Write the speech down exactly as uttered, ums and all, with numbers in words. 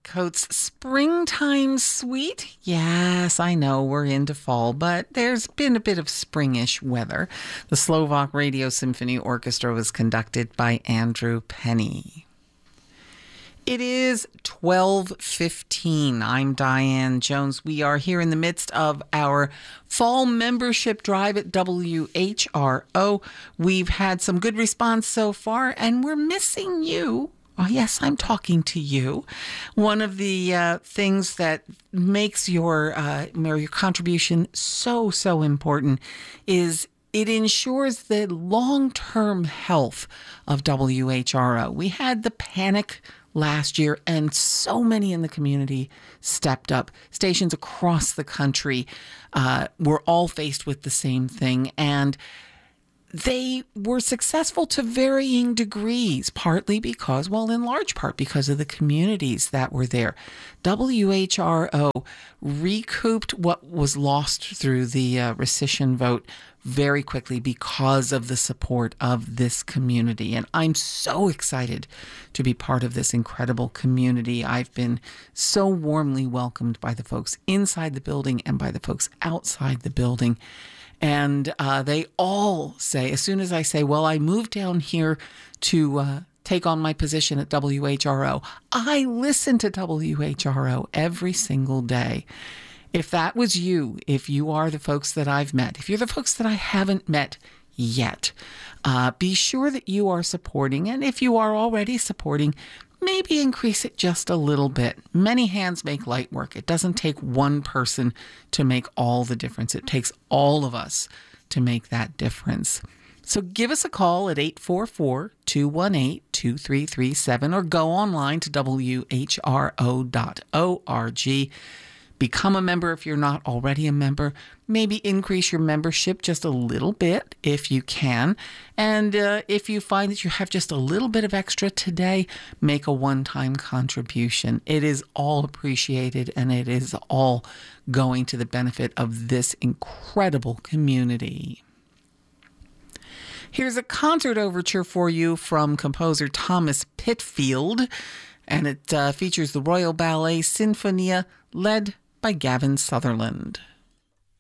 Coat's Springtime Suite. Yes, I know we're into fall, but there's been a bit of springish weather. The Slovak Radio Symphony Orchestra was conducted by Andrew Penny. It is twelve fifteen. I'm Diane Jones. We are here in the midst of our fall membership drive at W H R O. We've had some good response so far, and we're missing you. Oh, yes, I'm talking to you. One of the uh, things that makes your, uh, your contribution so, so important is it ensures the long-term health of W H R O. We had the panic last year, and so many in the community stepped up. Stations across the country uh, were all faced with the same thing, and they were successful to varying degrees, partly because, well, in large part because of the communities that were there. W H R O recouped what was lost through the uh, rescission vote very quickly because of the support of this community. And I'm so excited to be part of this incredible community. I've been so warmly welcomed by the folks inside the building and by the folks outside the building. And uh, they all say, as soon as I say, well, I moved down here to uh, take on my position at W H R O, I listen to W H R O every single day. If that was you, if you are the folks that I've met, if you're the folks that I haven't met yet, uh, be sure that you are supporting. And if you are already supporting, maybe increase it just a little bit. Many hands make light work. It doesn't take one person to make all the difference. It takes all of us to make that difference. So give us a call at eight four four, two one eight, two three three seven or go online to W H R O dot org. Become a member if you're not already a member. Maybe increase your membership just a little bit if you can. And uh, if you find that you have just a little bit of extra today, make a one-time contribution. It is all appreciated, and it is all going to the benefit of this incredible community. Here's a concert overture for you from composer Thomas Pitfield, and it uh, features the Royal Ballet Sinfonia, led by Gavin Sutherland.